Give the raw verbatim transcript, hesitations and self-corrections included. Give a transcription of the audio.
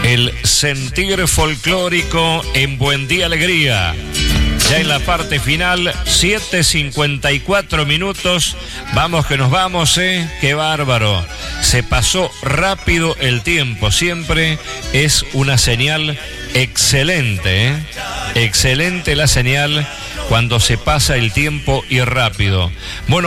El sentir folclórico en Buen Día Alegría. Ya en la parte final, siete cincuenta y cuatro minutos. Vamos que nos vamos, ¿eh? ¡Qué bárbaro! Se pasó rápido el tiempo. Siempre es una señal excelente, ¿eh? Excelente la señal cuando se pasa el tiempo y rápido. Bueno.